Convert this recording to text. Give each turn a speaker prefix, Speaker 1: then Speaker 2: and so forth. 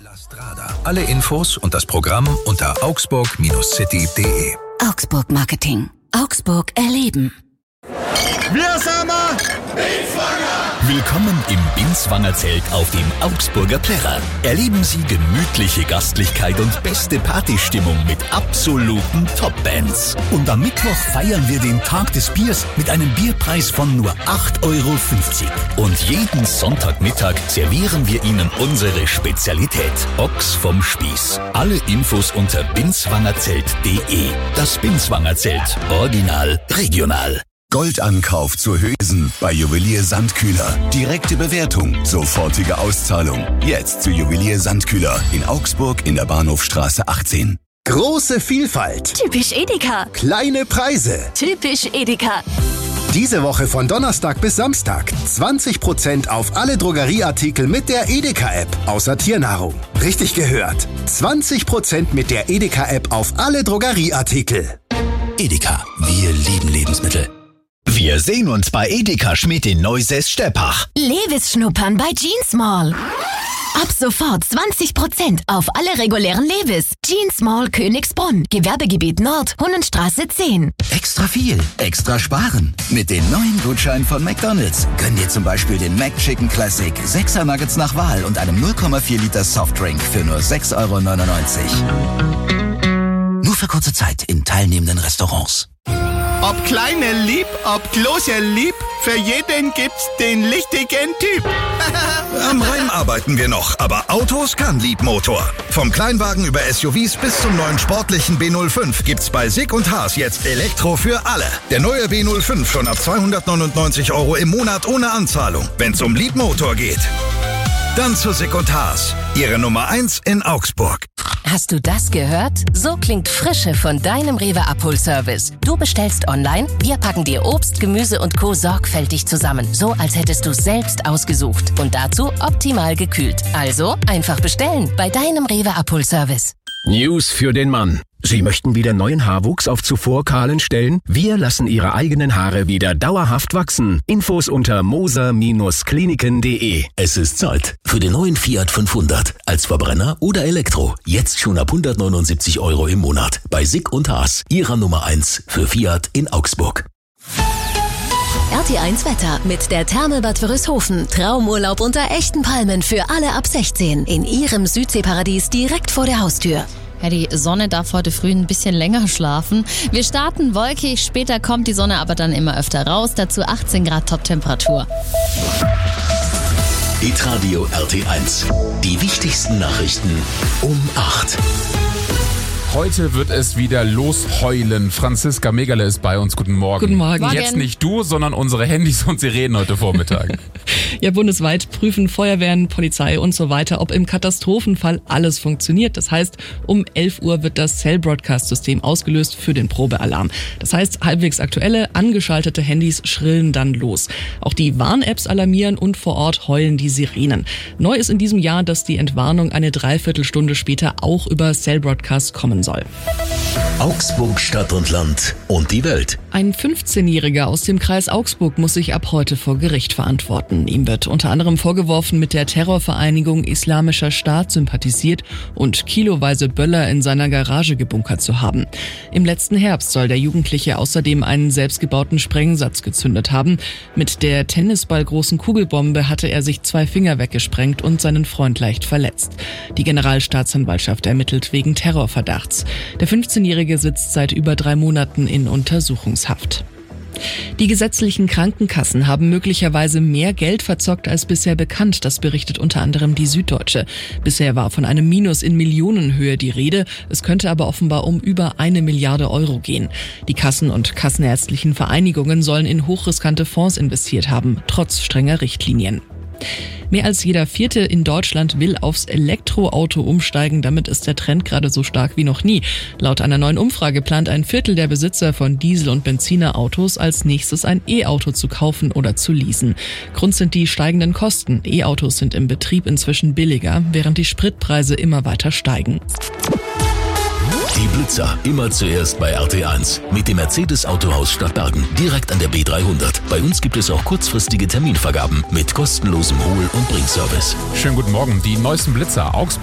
Speaker 1: La Strada. Alle Infos und das Programm unter augsburg-city.de.
Speaker 2: Augsburg Marketing. Augsburg erleben.
Speaker 3: Wir sind
Speaker 4: Willkommen im Binswanger Zelt auf dem Augsburger Plärrer. Erleben Sie gemütliche Gastlichkeit und beste Partystimmung mit absoluten Top-Bands. Und am Mittwoch feiern wir den Tag des Biers mit einem Bierpreis von nur 8,50 €. Und jeden Sonntagmittag servieren wir Ihnen unsere Spezialität, Ochs vom Spieß. Alle Infos unter binswangerzelt.de. Das Binswanger Zelt. Original, regional.
Speaker 5: Goldankauf zu Hösen bei Juwelier Sandkühler. Direkte Bewertung, sofortige Auszahlung. Jetzt zu Juwelier Sandkühler in Augsburg in der Bahnhofstraße 18.
Speaker 3: große Vielfalt,
Speaker 2: Typisch Edeka.
Speaker 3: kleine Preise.
Speaker 2: Typisch Edeka.
Speaker 3: Diese Woche von Donnerstag bis Samstag 20% auf alle Drogerieartikel mit der Edeka-App, außer Tiernahrung. Richtig gehört. 20% mit der Edeka-App auf alle Drogerieartikel.
Speaker 4: Edeka, wir lieben Lebensmittel. Wir sehen uns bei Edeka Schmidt in Neusäß-Steppach.
Speaker 2: Levis schnuppern bei Jeans Mall. Ab sofort 20% auf alle regulären Levis. Jeans Mall Königsbrunn. Gewerbegebiet Nord, Hunnenstraße 10.
Speaker 4: Extra viel, extra sparen. Mit den neuen Gutscheinen von McDonald's. Gönn dir zum Beispiel den McChicken Classic, 6er Nuggets nach Wahl und einem 0,4 Liter Softdrink für nur 6,99 €. Nur für kurze Zeit in teilnehmenden Restaurants.
Speaker 6: Ob kleine lieb, ob große lieb, für jeden gibt's den richtigen Typ.
Speaker 1: Am Reim arbeiten wir noch, aber Autos kann Liebmotor. Vom Kleinwagen über SUVs bis zum neuen sportlichen B05 gibt's bei Sick & Haas jetzt Elektro für alle. Der neue B05 schon ab 299 € im Monat ohne Anzahlung, wenn's um Liebmotor geht. Dann zu Sick & Haas, Ihre Nummer 1 in Augsburg.
Speaker 7: Hast du das gehört? So klingt Frische von deinem Rewe-Abholservice. Du bestellst online, wir packen dir Obst, Gemüse und Co. sorgfältig zusammen. So, als hättest du es selbst ausgesucht. Und dazu optimal gekühlt. Also einfach bestellen bei deinem Rewe-Abholservice.
Speaker 8: News für den Mann. Sie möchten wieder neuen Haarwuchs auf zuvor kahlen Stellen? Wir lassen Ihre eigenen Haare wieder dauerhaft wachsen. Infos unter moser-kliniken.de.
Speaker 4: Es ist Zeit für den neuen Fiat 500. Als Verbrenner oder Elektro. Jetzt schon ab 179 € im Monat. Bei Sick & Haas. Ihrer Nummer 1 für Fiat in Augsburg.
Speaker 2: RT1 Wetter mit der Thermelbad Wörishofen. Traumurlaub unter echten Palmen für alle ab 16. In Ihrem Südseeparadies direkt vor der Haustür.
Speaker 9: Ja, die Sonne darf heute früh ein bisschen länger schlafen. Wir starten wolkig, später kommt die Sonne aber dann immer öfter raus. Dazu 18 Grad Top-Temperatur.
Speaker 4: Hitradio RT1. Die wichtigsten Nachrichten um 8.
Speaker 10: Heute wird es wieder losheulen. Franziska Megale ist bei uns. Guten Morgen.
Speaker 11: Guten Morgen.
Speaker 10: Jetzt nicht du, sondern unsere Handys und Sirenen heute Vormittag.
Speaker 11: Ja, bundesweit prüfen Feuerwehren, Polizei und so weiter, ob im Katastrophenfall alles funktioniert. Das heißt, um 11 Uhr wird das Cell-Broadcast-System ausgelöst für den Probealarm. Das heißt, halbwegs aktuelle, angeschaltete Handys schrillen dann los. Auch die Warn-Apps alarmieren und vor Ort heulen die Sirenen. Neu ist in diesem Jahr, dass die Entwarnung eine Dreiviertelstunde später auch über Cell-Broadcast kommen soll.
Speaker 4: Augsburg, Stadt und Land und die Welt.
Speaker 11: Ein 15-Jähriger aus dem Kreis Augsburg muss sich ab heute vor Gericht verantworten. Ihm wird unter anderem vorgeworfen, mit der Terrorvereinigung Islamischer Staat sympathisiert und kiloweise Böller in seiner Garage gebunkert zu haben. Im letzten Herbst soll der Jugendliche außerdem einen selbstgebauten Sprengsatz gezündet haben. Mit der tennisballgroßen Kugelbombe hatte er sich 2 Finger weggesprengt und seinen Freund leicht verletzt. Die Generalstaatsanwaltschaft ermittelt wegen Terrorverdachts. Der 15-Jährige sitzt seit über 3 Monaten in Untersuchungshaft. Die gesetzlichen Krankenkassen haben möglicherweise mehr Geld verzockt als bisher bekannt, das berichtet unter anderem die Süddeutsche. Bisher war von einem Minus in Millionenhöhe die Rede, es könnte aber offenbar um über 1 Milliarde € gehen. Die Kassen und kassenärztlichen Vereinigungen sollen in hochriskante Fonds investiert haben, trotz strenger Richtlinien. Mehr als jeder Vierte in Deutschland will aufs Elektroauto umsteigen. Damit ist der Trend gerade so stark wie noch nie. Laut einer neuen Umfrage plant ein Viertel der Besitzer von Diesel- und Benzinerautos als nächstes ein E-Auto zu kaufen oder zu leasen. Grund sind die steigenden Kosten. E-Autos sind im Betrieb inzwischen billiger, während die Spritpreise immer weiter steigen.
Speaker 4: Die Blitzer, immer zuerst bei RT1. Mit dem Mercedes-Autohaus Stadtbergen, direkt an der B300. Bei uns gibt es auch kurzfristige Terminvergaben mit kostenlosem Hol- und Bringservice.
Speaker 10: Schönen guten Morgen. Die neuesten Blitzer. Augsburg